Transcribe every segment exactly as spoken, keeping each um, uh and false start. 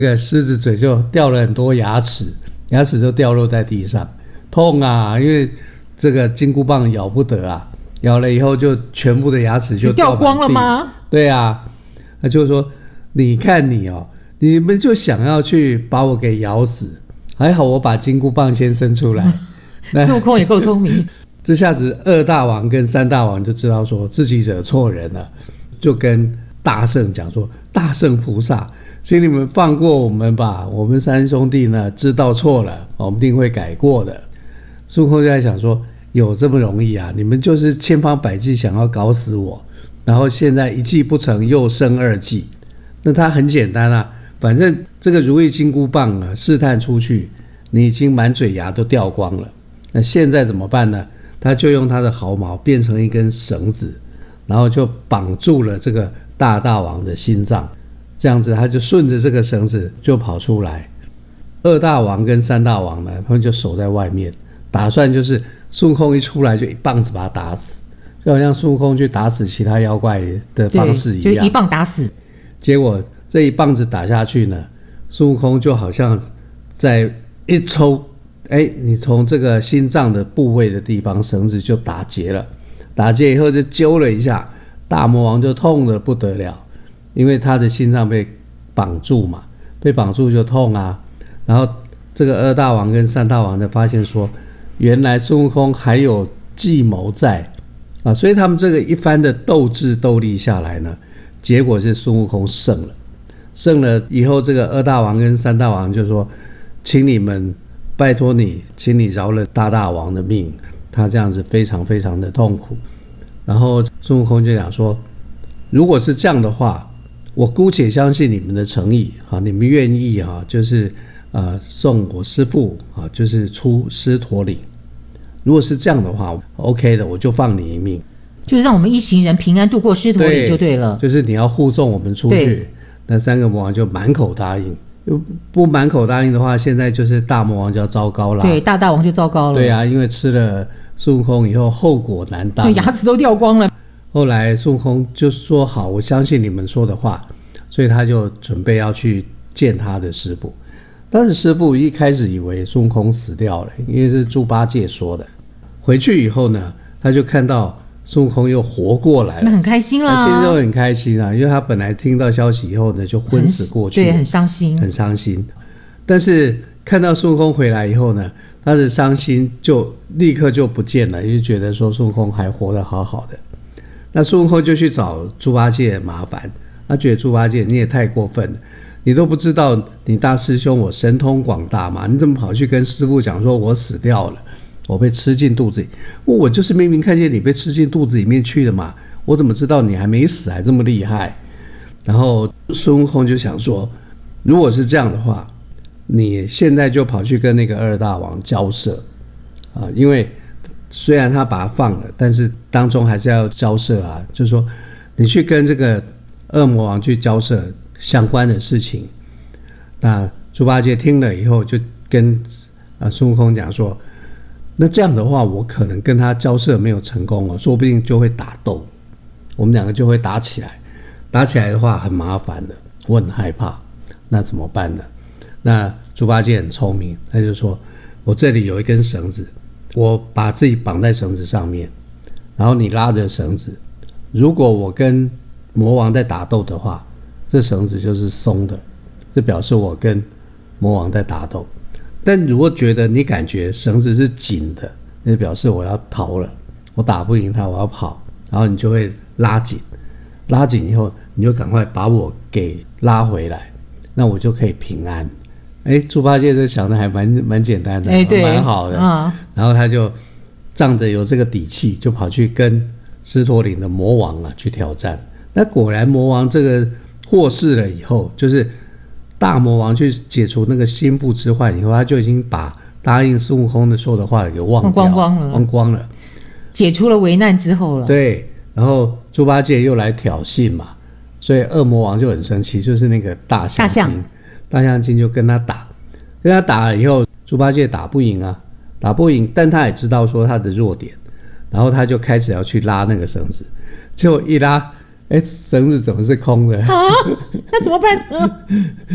这个狮子嘴就掉了很多牙齿，牙齿都掉落在地上，痛啊！因为这个金箍棒咬不得啊，咬了以后就全部的牙齿就掉光了吗？ 对啊，那就是说，你看你哦，你们就想要去把我给咬死，还好我把金箍棒先伸出来。 孙悟空也够聪明。 这下子二大王跟三大王就知道说自己惹错人了，就跟大圣讲说：“大圣菩萨，请你们放过我们吧，我们三兄弟呢知道错了，我们一定会改过的。”孙悟空就在想说：“有这么容易啊？你们就是千方百计想要搞死我，然后现在一计不成又生二计。那他很简单啊，反正这个如意金箍棒啊，试探出去，你已经满嘴牙都掉光了。那现在怎么办呢？他就用他的毫毛变成一根绳子，然后就绑住了这个大大王的心脏，这样子他就顺着这个绳子就跑出来。二大王跟三大王呢，他们就守在外面，打算就是孙悟空一出来就一棒子把他打死，就好像孙悟空去打死其他妖怪的方式一样， 就一棒打死。 结果这一棒子打下去呢，孙悟空就好像在一抽，哎，你从这个心脏的部位的地方绳子就打结了，打结以后就揪了一下，大魔王就痛得不得了，因为他的心脏被绑住嘛，被绑住就痛啊。然后这个二大王跟三大王就发现说，原来孙悟空还有计谋在啊，所以他们这个一番的斗智斗力下来呢，结果是孙悟空胜了。胜了以后，这个二大王跟三大王就说：“请你们。拜托你，请你饶了大大王的命，他这样子非常非常的痛苦。”然后孙悟空就讲说：“如果是这样的话，我姑且相信你们的诚意，你们愿意啊，就是呃送我师父啊，就是出狮驼岭。如果是这样的话 ，OK 的，我就放你一命， 就是让我们一行人平安度过狮驼岭就对了。 就是你要护送我们出去。”那三个魔王就满口答应。不满口答应的话，现在就是大魔王就要糟糕了。 对，大大王就糟糕了。 对啊，因为吃了孙悟空以后，后果难当， 对，牙齿都掉光了。 后来孙悟空就说：“好，我相信你们说的话。”所以他就准备要去见他的师父。但是师父一开始以为孙悟空死掉了，因为是猪八戒说的。回去以后呢，他就看到孙悟空又活过来了， 那很开心啦， 他心中很开心啊，因为他本来听到消息以后呢，就昏死过去， 对，很伤心， 很伤心。但是看到孙悟空回来以后呢，他的伤心就立刻就不见了，就觉得说孙悟空还活得好好的。那孙悟空就去找猪八戒麻烦，他觉得猪八戒你也太过分了，你都不知道你大师兄我神通广大嘛，你怎么跑去跟师父讲说我死掉了？我被吃进肚子里，我就是明明看见你被吃进肚子里面去了嘛，我怎么知道你还没死，还这么厉害？然后孙悟空就想说，如果是这样的话，你现在就跑去跟那个二大王交涉啊，因为虽然他把他放了，但是当中还是要交涉啊，就是说你去跟这个恶魔王去交涉相关的事情。那猪八戒听了以后，就跟啊孙悟空讲说，那这样的话，我可能跟他交涉没有成功哦，说不定就会打斗，我们两个就会打起来。打起来的话很麻烦的，我很害怕。那怎么办呢？那猪八戒很聪明，他就说：“我这里有一根绳子，我把自己绑在绳子上面，然后你拉着绳子。如果我跟魔王在打斗的话，这绳子就是松的，这表示我跟魔王在打斗。但如果觉得你感觉绳子是紧的，那表示我要逃了，我打不赢他，我要跑，然后你就会拉紧，拉紧以后，你就赶快把我给拉回来，那我就可以平安。”哎，猪八戒这想的还蛮蛮简单的，蛮好的、嗯。然后他就仗着有这个底气，就跑去跟狮驼岭的魔王啊去挑战。那果然魔王这个获释了以后，就是大魔王去解除那个心腹之患以后，他就已经把答应孙悟空的说的话给忘掉光光了， 忘光了， 解除了危难之后了。 对，然后猪八戒又来挑衅嘛，所以恶魔王就很生气，就是那个大象精，大象大象精就跟他打，跟他打了以后，猪八戒打不赢啊，打不赢，但他也知道说他的弱点，然后他就开始要去拉那个绳子，结果一拉，哎，绳子怎么是空的？ 啊，那怎么办？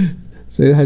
所以他